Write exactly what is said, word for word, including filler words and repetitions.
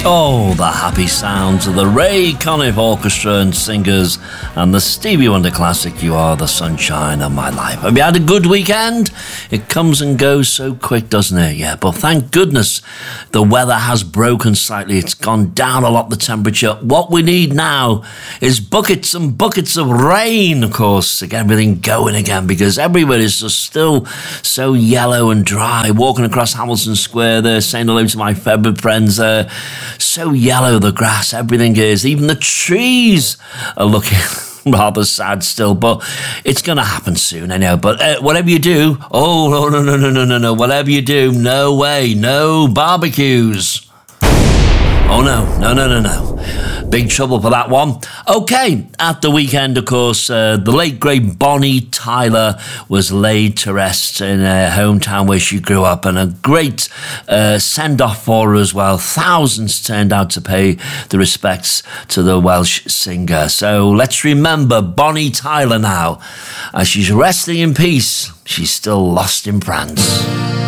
Oh, the happy sounds of the Ray Conniff Orchestra and Singers and the Stevie Wonder classic, You Are the Sunshine of My Life. Have you had a good weekend? It comes and goes so quick, doesn't it? Yeah, but thank goodness the weather has broken slightly. It's gone down a lot, the temperature. What we need now is buckets and buckets of rain, of course, to get everything going again, because everywhere is just still so yellow and dry. Walking across Hamilton Square there, saying hello to my favourite friends there. So yellow, the grass, everything is. Even the trees are looking rather sad still, but it's going to happen soon, I know. But uh, whatever you do, oh, no, no, no, no, no, no, no, whatever you do, no way, no barbecues. Oh, no, no, no, no, no. Big trouble for that one. Okay, at the weekend, of course, uh, the late, great Bonnie Tyler was laid to rest in her hometown where she grew up, and a great uh, send-off for her as well. Thousands turned out to pay the respects to the Welsh singer. So let's remember Bonnie Tyler now. As she's resting in peace, she's still lost in France.